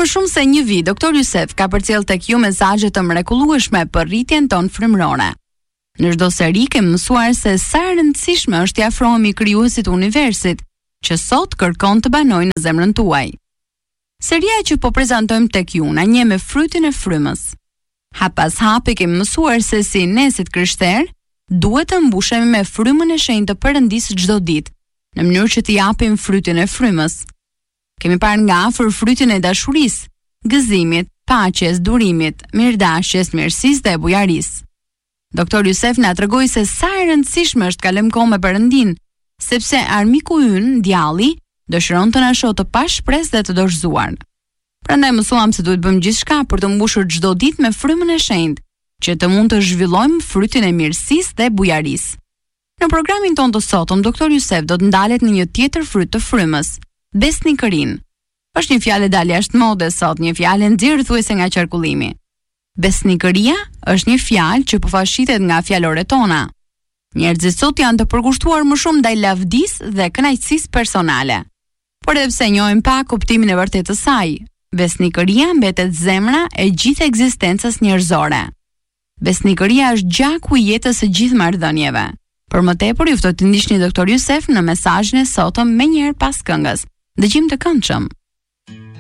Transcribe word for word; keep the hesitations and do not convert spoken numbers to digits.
më shumë se një vit, doktor Jusef ka përcjell tek ju mesazhe të mrekullueshme për rritjen tonë frymërore. Në çdo seri kemi mësuar se sa e rëndësishme është t'i afrohemi krijuesit të universit, që sot kërkon të banojë në zemrën tuaj. Seria që po prezantojmë tek ju na njeh me frytin e frymës. Hap pas hapi kemi mësuar se si ne si krishterë duhet të mbushemi me frymën e shenjtë të Perëndisë çdo ditë, në mënyrë që t'i japim frytin e frymës. Kemi parë nga afër frytin e dashurisë, gëzimit, paqes, durimit, mirëdashjes, mirësisë dhe bujarisë. Doktor Jusef na tregoi se sa e rëndësishme është kalojmë kohë me Perëndin, sepse armiku ynë, djalli, dëshiron të na shohë të pashpresë dhe të dorëzuar. Prandaj mësuam se duhet bëjmë gjithçka për të mbushur çdo ditë me frymën e shenjtë, që të mund të zhvillojmë frytin e mirësisë dhe bujarisë. Në programin tonë të sotëm, doktor Jusef do të ndalet në një tjetër fryt të frymës, besnikërinë. Është një fjalë dalë jashtë mode sot, një fjalë nxjerrë thuajse nga qarkullimi. Besnikëria është një fjalë që përfashitet nga fjaloret tona. Njerëzit sot janë të përkushtuar më shumë ndaj lavdisë dhe kënaqësisë personale. Por edhe pse njohim pak kuptimin e vërtetë të saj, besnikëria mbetet zemra e gjithë ekzistencës njerëzore. Besnikëria është gjaku i jetës së gjithë marrëdhënieve. Për më tepër ju ftoj të ndiqni doktor Jusef në mesazhin e sotëm menjëherë pas këngës. Dëgjim të këndshëm.